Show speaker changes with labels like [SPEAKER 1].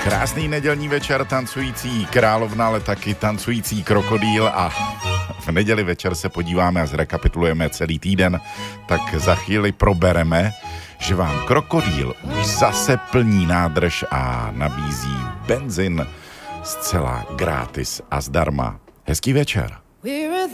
[SPEAKER 1] Krásný nedělní večer, tancující královna, ale taky tancující krokodýl a v neděli večer se podíváme a zrekapitulujeme celý týden, tak za chvíli probereme, že vám krokodýl už zase plní nádrž a nabízí benzin zcela gratis a zdarma. Hezký večer.